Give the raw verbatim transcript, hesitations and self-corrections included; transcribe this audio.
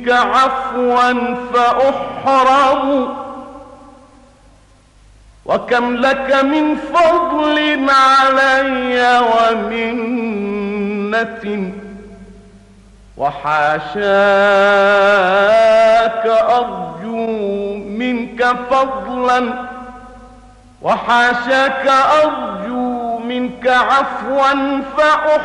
منك عفوا فأحرم، وكم لك من فضل علي ومنة، وحاشاك أرجو منك فضلا، وحاشاك أرجو منك عفوا فأحرم.